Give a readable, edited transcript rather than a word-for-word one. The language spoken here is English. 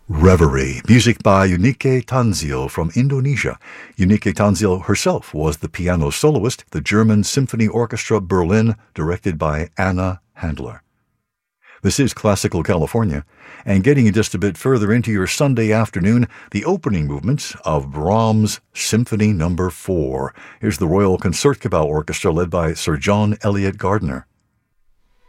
Reverie, music by Eunike Tanzil from Indonesia. Eunike Tanzil herself was the piano soloist, the German Symphony Orchestra Berlin, directed by Anna Handler. This is Classical California, and getting you just a bit further into your Sunday afternoon, the opening movements of Brahms' Symphony No. 4. Here's the Royal Concertgebouw Orchestra led by Sir John Eliot Gardiner.